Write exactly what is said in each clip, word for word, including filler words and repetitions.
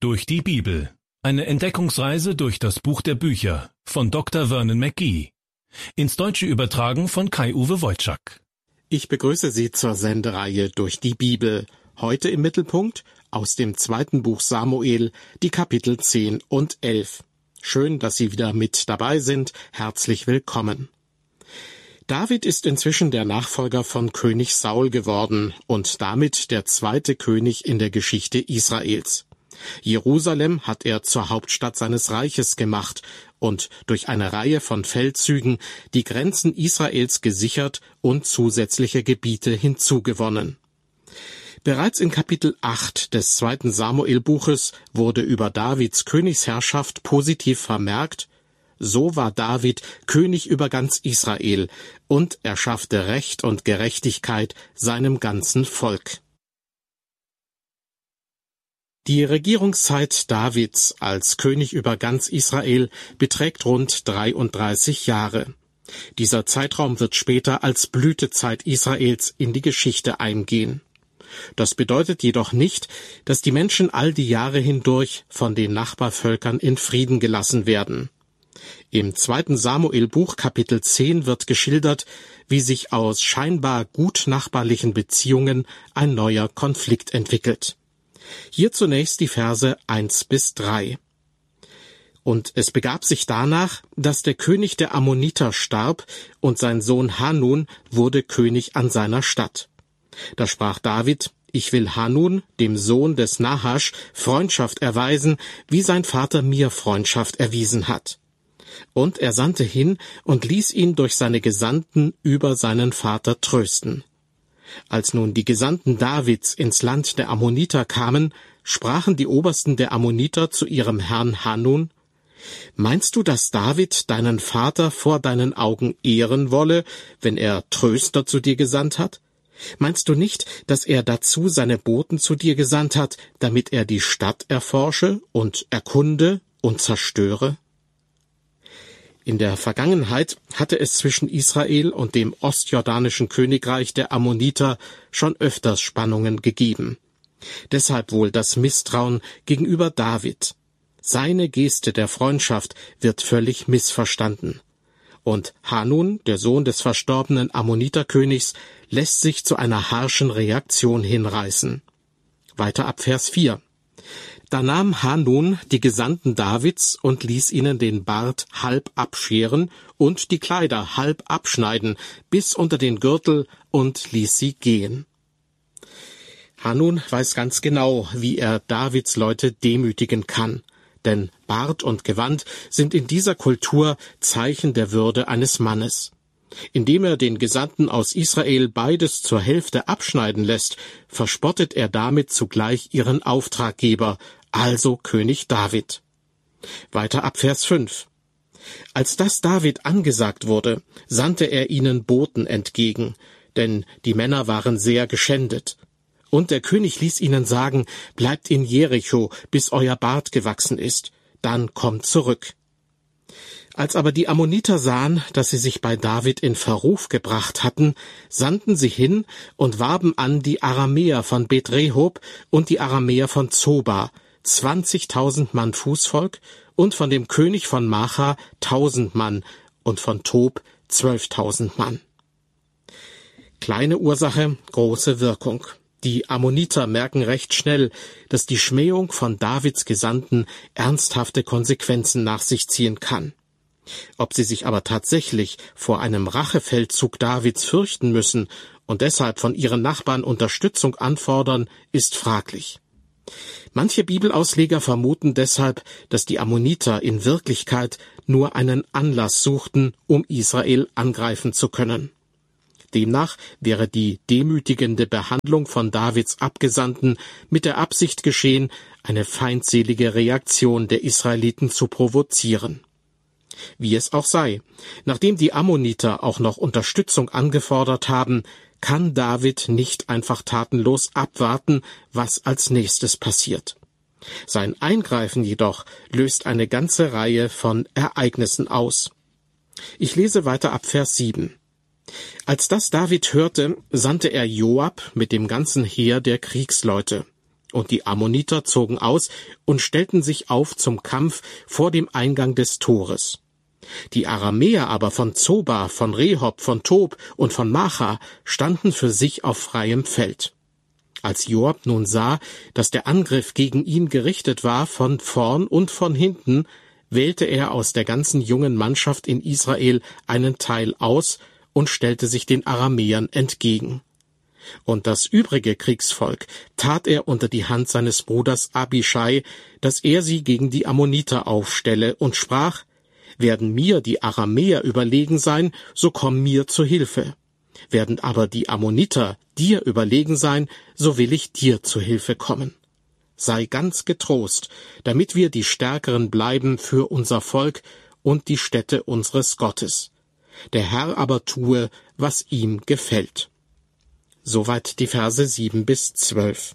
durch die Bibel. Eine Entdeckungsreise durch das Buch der Bücher von Doktor Vernon McGee. Ins Deutsche übertragen von Kai-Uwe Wojczak. Ich begrüße Sie zur Sendereihe Durch die Bibel. Heute im Mittelpunkt aus dem zweiten Buch Samuel, die Kapitel zehn und elf. Schön, dass Sie wieder mit dabei sind. Herzlich willkommen. David ist inzwischen der Nachfolger von König Saul geworden und damit der zweite König in der Geschichte Israels. Jerusalem hat er zur Hauptstadt seines Reiches gemacht und durch eine Reihe von Feldzügen die Grenzen Israels gesichert und zusätzliche Gebiete hinzugewonnen. Bereits in Kapitel acht des zweiten Samuel-Buches wurde über Davids Königsherrschaft positiv vermerkt: So war David König über ganz Israel, und er schaffte Recht und Gerechtigkeit seinem ganzen Volk. Die Regierungszeit Davids als König über ganz Israel beträgt rund dreiunddreißig Jahre. Dieser Zeitraum wird später als Blütezeit Israels in die Geschichte eingehen. Das bedeutet jedoch nicht, dass die Menschen all die Jahre hindurch von den Nachbarvölkern in Frieden gelassen werden. Im zweiten Samuel-Buch Kapitel zehn wird geschildert, wie sich aus scheinbar gut nachbarlichen Beziehungen ein neuer Konflikt entwickelt. Hier zunächst die Verse eins bis drei. Und es begab sich danach, dass der König der Ammoniter starb, und sein Sohn Hanun wurde König an seiner Statt. Da sprach David: Ich will Hanun, dem Sohn des Nahasch, Freundschaft erweisen, wie sein Vater mir Freundschaft erwiesen hat. Und er sandte hin und ließ ihn durch seine Gesandten über seinen Vater trösten. Als nun die Gesandten Davids ins Land der Ammoniter kamen, sprachen die Obersten der Ammoniter zu ihrem Herrn Hanun: Meinst du, dass David deinen Vater vor deinen Augen ehren wolle, wenn er Tröster zu dir gesandt hat? Meinst du nicht, dass er dazu seine Boten zu dir gesandt hat, damit er die Stadt erforsche und erkunde und zerstöre? In der Vergangenheit hatte es zwischen Israel und dem ostjordanischen Königreich der Ammoniter schon öfters Spannungen gegeben. Deshalb wohl das Misstrauen gegenüber David. Seine Geste der Freundschaft wird völlig missverstanden. Und Hanun, der Sohn des verstorbenen Ammoniterkönigs, lässt sich zu einer harschen Reaktion hinreißen. Weiter ab Vers vier. Da nahm Hanun die Gesandten Davids und ließ ihnen den Bart halb abscheren und die Kleider halb abschneiden, bis unter den Gürtel, und ließ sie gehen. Hanun weiß ganz genau, wie er Davids Leute demütigen kann. Denn Bart und Gewand sind in dieser Kultur Zeichen der Würde eines Mannes. Indem er den Gesandten aus Israel beides zur Hälfte abschneiden lässt, verspottet er damit zugleich ihren Auftraggeber, also König David. Weiter ab Vers fünf. Als das David angesagt wurde, sandte er ihnen Boten entgegen, denn die Männer waren sehr geschändet. Und der König ließ ihnen sagen: Bleibt in Jericho, bis euer Bart gewachsen ist, dann kommt zurück. Als aber die Ammoniter sahen, dass sie sich bei David in Verruf gebracht hatten, sandten sie hin und warben an die Aramäer von Bet-Rehob und die Aramäer von Zoba, zwanzigtausend Mann Fußvolk, und von dem König von Macha tausend Mann und von Tob zwölftausend Mann. Kleine Ursache, große Wirkung. Die Ammoniter merken recht schnell, dass die Schmähung von Davids Gesandten ernsthafte Konsequenzen nach sich ziehen kann. Ob sie sich aber tatsächlich vor einem Rachefeldzug Davids fürchten müssen und deshalb von ihren Nachbarn Unterstützung anfordern, ist fraglich. Manche Bibelausleger vermuten deshalb, dass die Ammoniter in Wirklichkeit nur einen Anlass suchten, um Israel angreifen zu können. Demnach wäre die demütigende Behandlung von Davids Abgesandten mit der Absicht geschehen, eine feindselige Reaktion der Israeliten zu provozieren. Wie es auch sei, nachdem die Ammoniter auch noch Unterstützung angefordert haben, kann David nicht einfach tatenlos abwarten, was als nächstes passiert. Sein Eingreifen jedoch löst eine ganze Reihe von Ereignissen aus. Ich lese weiter ab Vers sieben. Als das David hörte, sandte er Joab mit dem ganzen Heer der Kriegsleute. Und die Ammoniter zogen aus und stellten sich auf zum Kampf vor dem Eingang des Tores. Die Aramäer aber von Zoba, von Rehob, von Tob und von Macha standen für sich auf freiem Feld. Als Joab nun sah, dass der Angriff gegen ihn gerichtet war von vorn und von hinten, wählte er aus der ganzen jungen Mannschaft in Israel einen Teil aus und stellte sich den Aramäern entgegen. Und das übrige Kriegsvolk tat er unter die Hand seines Bruders Abischai, dass er sie gegen die Ammoniter aufstelle, und sprach: Werden mir die Aramäer überlegen sein, so komm mir zu Hilfe. Werden aber die Ammoniter dir überlegen sein, so will ich dir zu Hilfe kommen. Sei ganz getrost, damit wir die Stärkeren bleiben für unser Volk und die Stätte unseres Gottes. Der Herr aber tue, was ihm gefällt. Soweit die Verse sieben bis zwölf.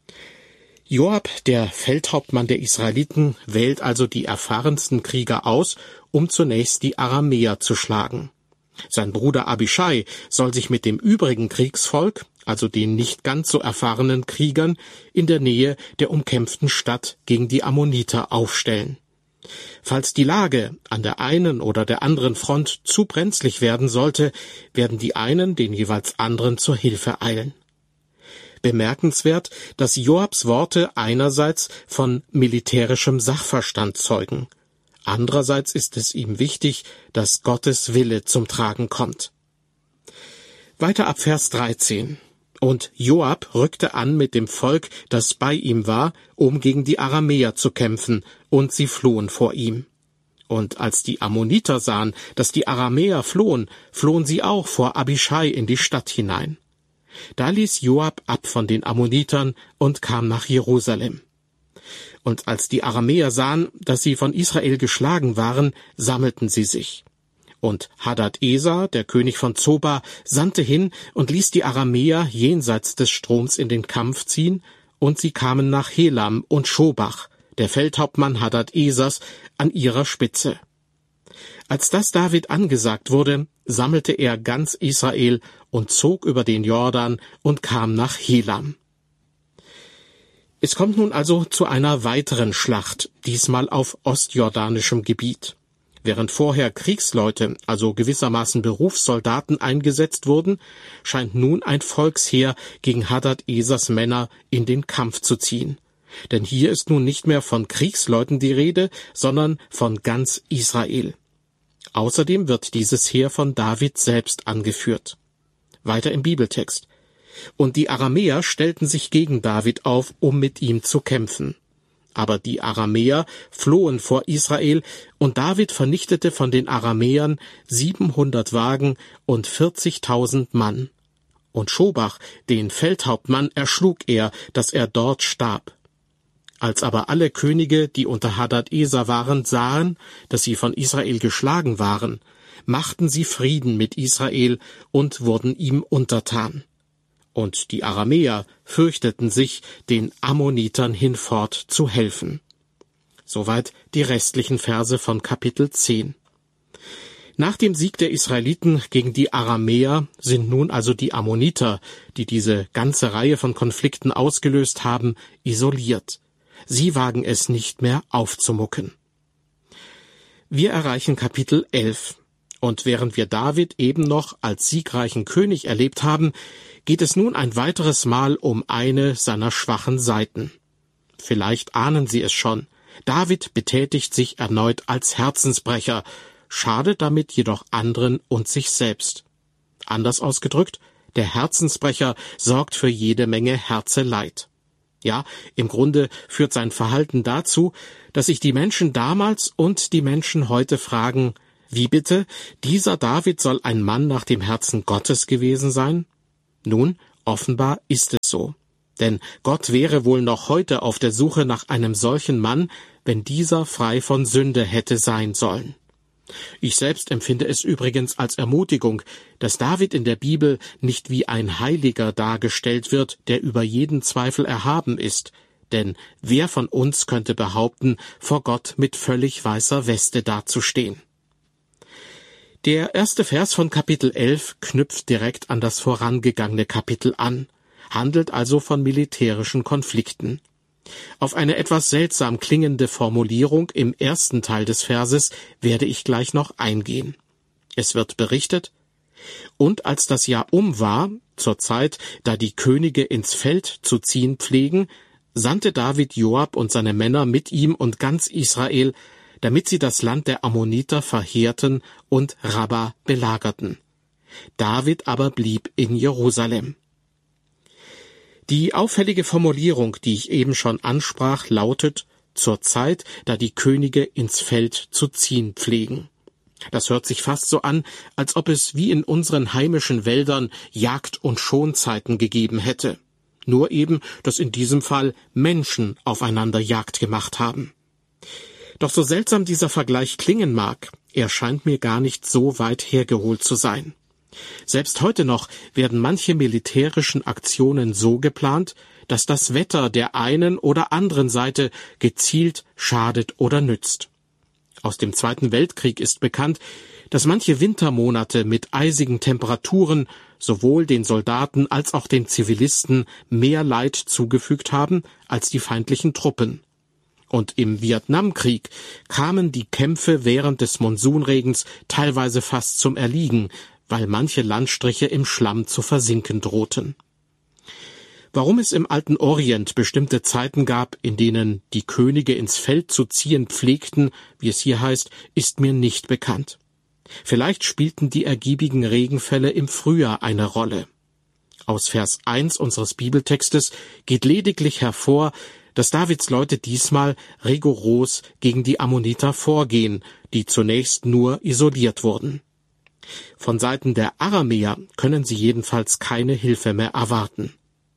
Joab, der Feldhauptmann der Israeliten, wählt also die erfahrensten Krieger aus, um zunächst die Aramäer zu schlagen. Sein Bruder Abischai soll sich mit dem übrigen Kriegsvolk, also den nicht ganz so erfahrenen Kriegern, in der Nähe der umkämpften Stadt gegen die Ammoniter aufstellen. Falls die Lage an der einen oder der anderen Front zu brenzlig werden sollte, werden die einen den jeweils anderen zur Hilfe eilen. Bemerkenswert, dass Joabs Worte einerseits von militärischem Sachverstand zeugen. Andererseits ist es ihm wichtig, dass Gottes Wille zum Tragen kommt. Weiter ab Vers dreizehn. Und Joab rückte an mit dem Volk, das bei ihm war, um gegen die Aramäer zu kämpfen, und sie flohen vor ihm. Und als die Ammoniter sahen, dass die Aramäer flohen, flohen sie auch vor Abischai in die Stadt hinein. Da ließ Joab ab von den Ammonitern und kam nach Jerusalem. Und als die Aramäer sahen, dass sie von Israel geschlagen waren, sammelten sie sich. Und Hadad-Eser, der König von Zoba, sandte hin und ließ die Aramäer jenseits des Stroms in den Kampf ziehen, und sie kamen nach Helam und Schobach, der Feldhauptmann Hadad-Esers, an ihrer Spitze. Als das David angesagt wurde, sammelte er ganz Israel und zog über den Jordan und kam nach Helam. Es kommt nun also zu einer weiteren Schlacht, diesmal auf ostjordanischem Gebiet. Während vorher Kriegsleute, also gewissermaßen Berufssoldaten, eingesetzt wurden, scheint nun ein Volksheer gegen Hadad-Esers Männer in den Kampf zu ziehen. Denn hier ist nun nicht mehr von Kriegsleuten die Rede, sondern von ganz Israel. Außerdem wird dieses Heer von David selbst angeführt. Weiter im Bibeltext. Und die Aramäer stellten sich gegen David auf, um mit ihm zu kämpfen. Aber die Aramäer flohen vor Israel, und David vernichtete von den Aramäern siebenhundert Wagen und vierzigtausend Mann. Und Schobach, den Feldhauptmann, erschlug er, dass er dort starb. Als aber alle Könige, die unter Hadad-Eser waren, sahen, dass sie von Israel geschlagen waren, machten sie Frieden mit Israel und wurden ihm untertan. Und die Aramäer fürchteten sich, den Ammonitern hinfort zu helfen. Soweit die restlichen Verse von Kapitel zehn. Nach dem Sieg der Israeliten gegen die Aramäer sind nun also die Ammoniter, die diese ganze Reihe von Konflikten ausgelöst haben, isoliert. Sie wagen es nicht mehr aufzumucken. Wir erreichen Kapitel elf. Und während wir David eben noch als siegreichen König erlebt haben, geht es nun ein weiteres Mal um eine seiner schwachen Seiten. Vielleicht ahnen Sie es schon. David betätigt sich erneut als Herzensbrecher, schadet damit jedoch anderen und sich selbst. Anders ausgedrückt, der Herzensbrecher sorgt für jede Menge Herzeleid. Ja, im Grunde führt sein Verhalten dazu, dass sich die Menschen damals und die Menschen heute fragen: Wie bitte? Dieser David soll ein Mann nach dem Herzen Gottes gewesen sein? Nun, offenbar ist es so. Denn Gott wäre wohl noch heute auf der Suche nach einem solchen Mann, wenn dieser frei von Sünde hätte sein sollen. Ich selbst empfinde es übrigens als Ermutigung, dass David in der Bibel nicht wie ein Heiliger dargestellt wird, der über jeden Zweifel erhaben ist. Denn wer von uns könnte behaupten, vor Gott mit völlig weißer Weste dazustehen? Der erste Vers von Kapitel elf knüpft direkt an das vorangegangene Kapitel an. handelt also von militärischen Konflikten. Auf eine etwas seltsam klingende Formulierung im ersten Teil des Verses werde ich gleich noch eingehen. Es wird berichtet: Und als das Jahr um war, zur Zeit, da die Könige ins Feld zu ziehen pflegen, sandte David Joab und seine Männer mit ihm und ganz Israel, damit sie das Land der Ammoniter verheerten und Rabba belagerten. David aber blieb in Jerusalem. Die auffällige Formulierung, die ich eben schon ansprach, lautet: zur Zeit, da die Könige ins Feld zu ziehen pflegen. Das hört sich fast so an, als ob es wie in unseren heimischen Wäldern Jagd- und Schonzeiten gegeben hätte. Nur eben, dass in diesem Fall Menschen aufeinander Jagd gemacht haben. Doch so seltsam dieser Vergleich klingen mag, er scheint mir gar nicht so weit hergeholt zu sein. Selbst heute noch werden manche militärischen Aktionen so geplant, dass das Wetter der einen oder anderen Seite gezielt schadet oder nützt. Aus dem Zweiten Weltkrieg ist bekannt, dass manche Wintermonate mit eisigen Temperaturen sowohl den Soldaten als auch den Zivilisten mehr Leid zugefügt haben als die feindlichen Truppen. Und im Vietnamkrieg kamen die Kämpfe während des Monsunregens teilweise fast zum Erliegen, weil manche Landstriche im Schlamm zu versinken drohten. Warum es im alten Orient bestimmte Zeiten gab, in denen die Könige ins Feld zu ziehen pflegten, wie es hier heißt, ist mir nicht bekannt. Vielleicht spielten die ergiebigen Regenfälle im Frühjahr eine Rolle. Aus Vers eins unseres Bibeltextes geht lediglich hervor, dass Davids Leute diesmal rigoros gegen die Ammoniter vorgehen, die zunächst nur isoliert wurden. Von Seiten der Aramäer können sie jedenfalls keine Hilfe mehr erwarten.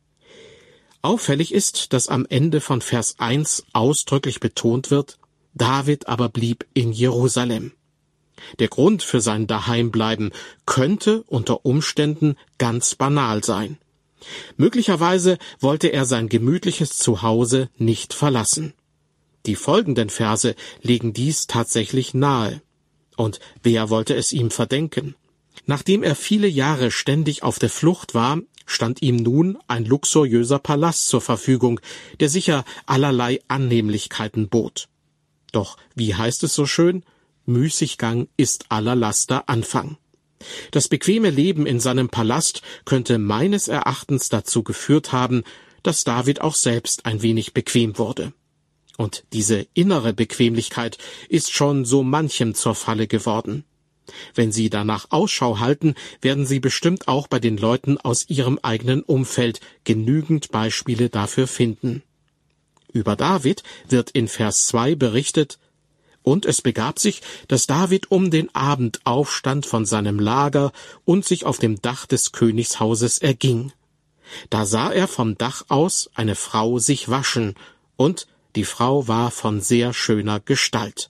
Auffällig ist, dass am Ende von Vers eins ausdrücklich betont wird: David aber blieb in Jerusalem. Der Grund für sein Daheimbleiben könnte unter Umständen ganz banal sein. Möglicherweise wollte er sein gemütliches Zuhause nicht verlassen. Die folgenden Verse legen dies tatsächlich nahe. Und wer wollte es ihm verdenken? Nachdem er viele Jahre ständig auf der Flucht war, stand ihm nun ein luxuriöser Palast zur Verfügung, der sicher allerlei Annehmlichkeiten bot. Doch, wie heißt es so schön, Müßiggang ist aller Laster Anfang. Das bequeme Leben in seinem Palast könnte meines Erachtens dazu geführt haben, dass David auch selbst ein wenig bequem wurde. Und diese innere Bequemlichkeit ist schon so manchem zur Falle geworden. Wenn Sie danach Ausschau halten, werden Sie bestimmt auch bei den Leuten aus Ihrem eigenen Umfeld genügend Beispiele dafür finden. Über David wird in Vers zwei berichtet: Und es begab sich, dass David um den Abend aufstand von seinem Lager und sich auf dem Dach des Königshauses erging. Da sah er vom Dach aus eine Frau sich waschen, und die Frau war von sehr schöner Gestalt.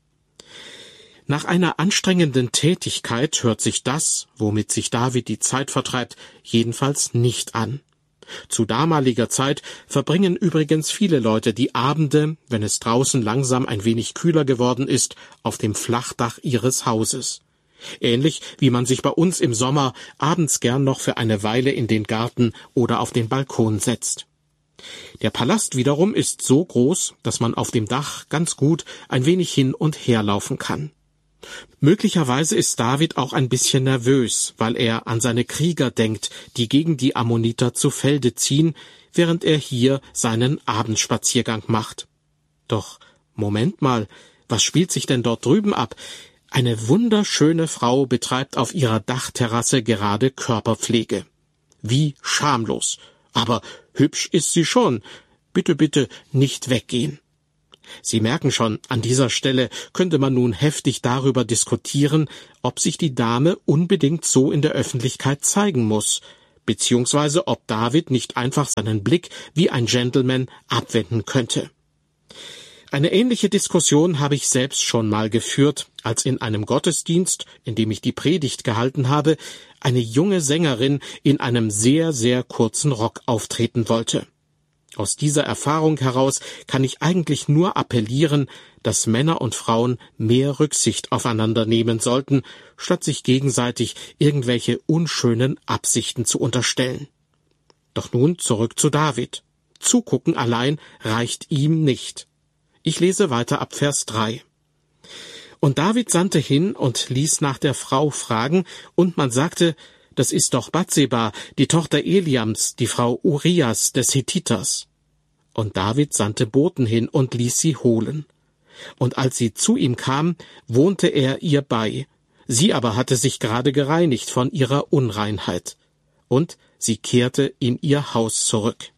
Nach einer anstrengenden Tätigkeit hört sich das, womit sich David die Zeit vertreibt, jedenfalls nicht an. Zu damaliger Zeit verbringen übrigens viele Leute die Abende, wenn es draußen langsam ein wenig kühler geworden ist, auf dem Flachdach ihres Hauses. Ähnlich wie man sich bei uns im Sommer abends gern noch für eine Weile in den Garten oder auf den Balkon setzt. Der Palast wiederum ist so groß, dass man auf dem Dach ganz gut ein wenig hin und her laufen kann. Möglicherweise ist David auch ein bisschen nervös, weil er an seine Krieger denkt, die gegen die Ammoniter zu Felde ziehen, während er hier seinen Abendspaziergang macht. Doch, Moment mal, was spielt sich denn dort drüben ab? Eine wunderschöne Frau betreibt auf ihrer Dachterrasse gerade Körperpflege. Wie schamlos. Aber hübsch ist sie schon. Bitte, bitte nicht weggehen. Sie merken schon, an dieser Stelle könnte man nun heftig darüber diskutieren, ob sich die Dame unbedingt so in der Öffentlichkeit zeigen muss, beziehungsweise ob David nicht einfach seinen Blick wie ein Gentleman abwenden könnte. Eine ähnliche Diskussion habe ich selbst schon mal geführt, als in einem Gottesdienst, in dem ich die Predigt gehalten habe, eine junge Sängerin in einem sehr, sehr kurzen Rock auftreten wollte. Aus dieser Erfahrung heraus kann ich eigentlich nur appellieren, dass Männer und Frauen mehr Rücksicht aufeinander nehmen sollten, statt sich gegenseitig irgendwelche unschönen Absichten zu unterstellen. Doch nun zurück zu David. Zugucken allein reicht ihm nicht. Ich lese weiter ab Vers drei. Und David sandte hin und ließ nach der Frau fragen, und man sagte, das ist doch Batseba, die Tochter Eliams, die Frau Urias des Hethiters. Und David sandte Boten hin und ließ sie holen. Und als sie zu ihm kam, wohnte er ihr bei. Sie aber hatte sich gerade gereinigt von ihrer Unreinheit. Und sie kehrte in ihr Haus zurück.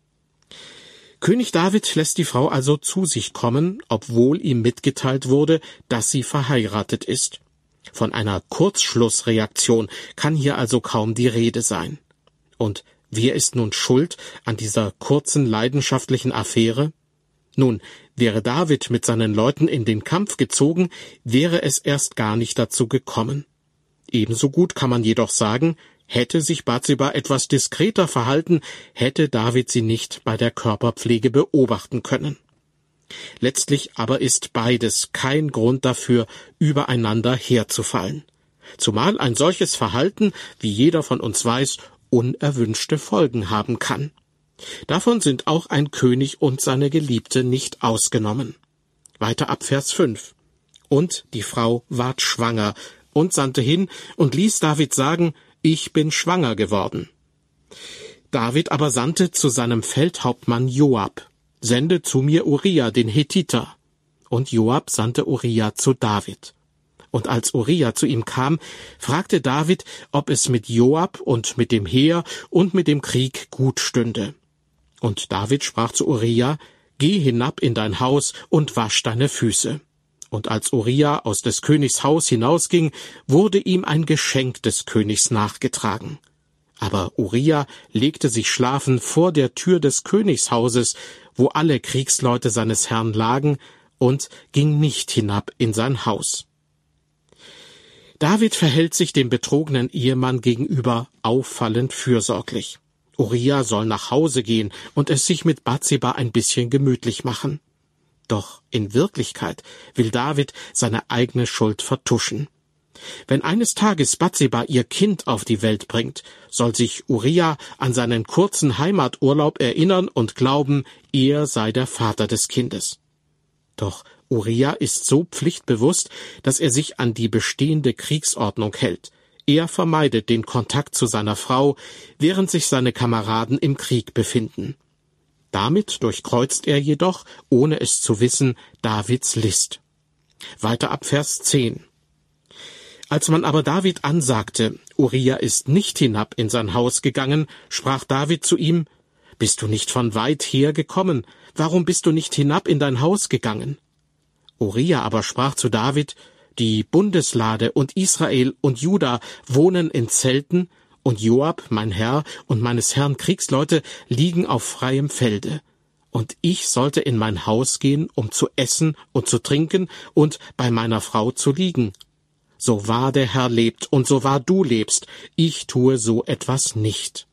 König David lässt die Frau also zu sich kommen, obwohl ihm mitgeteilt wurde, dass sie verheiratet ist. Von einer Kurzschlussreaktion kann hier also kaum die Rede sein. Und wer ist nun schuld an dieser kurzen leidenschaftlichen Affäre? Nun, wäre David mit seinen Leuten in den Kampf gezogen, wäre es erst gar nicht dazu gekommen. Ebenso gut kann man jedoch sagen, hätte sich Batseba etwas diskreter verhalten, hätte David sie nicht bei der Körperpflege beobachten können. Letztlich aber ist beides kein Grund dafür, übereinander herzufallen. Zumal ein solches Verhalten, wie jeder von uns weiß, unerwünschte Folgen haben kann. Davon sind auch ein König und seine Geliebte nicht ausgenommen. Weiter ab Vers fünf. Und die Frau ward schwanger und sandte hin und ließ David sagen, ich bin schwanger geworden. David aber sandte zu seinem Feldhauptmann Joab, sende zu mir Uria, den Hethiter. Und Joab sandte Uria zu David. Und als Uria zu ihm kam, fragte David, ob es mit Joab und mit dem Heer und mit dem Krieg gut stünde. Und David sprach zu Uria, geh hinab in dein Haus und wasch deine Füße. Und als Uria aus des Königs Haus hinausging, wurde ihm ein Geschenk des Königs nachgetragen. Aber Uria legte sich schlafen vor der Tür des Königshauses, wo alle Kriegsleute seines Herrn lagen, und ging nicht hinab in sein Haus. David verhält sich dem betrogenen Ehemann gegenüber auffallend fürsorglich. Uria soll nach Hause gehen und es sich mit Batseba ein bisschen gemütlich machen. Doch in Wirklichkeit will David seine eigene Schuld vertuschen. Wenn eines Tages Batseba ihr Kind auf die Welt bringt, soll sich Uria an seinen kurzen Heimaturlaub erinnern und glauben, er sei der Vater des Kindes. Doch Uria ist so pflichtbewusst, dass er sich an die bestehende Kriegsordnung hält. Er vermeidet den Kontakt zu seiner Frau, während sich seine Kameraden im Krieg befinden. Damit durchkreuzt er jedoch, ohne es zu wissen, Davids List. Weiter ab Vers zehn. Als man aber David ansagte, Uria ist nicht hinab in sein Haus gegangen, sprach David zu ihm, »Bist du nicht von weit her gekommen? Warum bist du nicht hinab in dein Haus gegangen?« Uria aber sprach zu David, »Die Bundeslade und Israel und Juda wohnen in Zelten, und Joab, mein Herr, und meines Herrn Kriegsleute liegen auf freiem Felde. Und ich sollte in mein Haus gehen, um zu essen und zu trinken und bei meiner Frau zu liegen. So wahr der Herr lebt und so wahr du lebst, ich tue so etwas nicht.«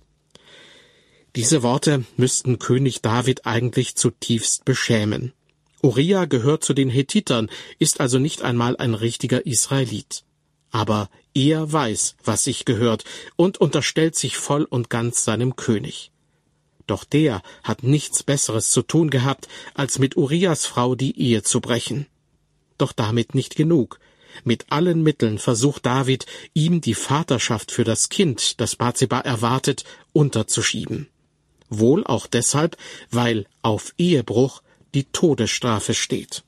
Diese Worte müssten König David eigentlich zutiefst beschämen. Uria gehört zu den Hethitern, ist also nicht einmal ein richtiger Israelit. Aber er weiß, was sich gehört, und unterstellt sich voll und ganz seinem König. Doch der hat nichts Besseres zu tun gehabt, als mit Urias Frau die Ehe zu brechen. Doch damit nicht genug. Mit allen Mitteln versucht David, ihm die Vaterschaft für das Kind, das Batseba erwartet, unterzuschieben. Wohl auch deshalb, weil auf Ehebruch die Todesstrafe steht.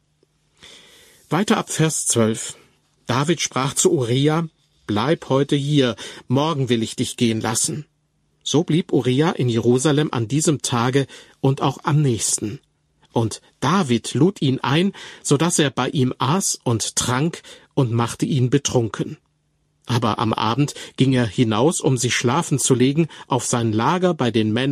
Weiter ab Vers zwölf. David sprach zu Uria, »Bleib heute hier, morgen will ich dich gehen lassen.« So blieb Uria in Jerusalem an diesem Tage und auch am nächsten. Und David lud ihn ein, so dass er bei ihm aß und trank und machte ihn betrunken. Aber am Abend ging er hinaus, um sich schlafen zu legen, auf sein Lager bei den Männern,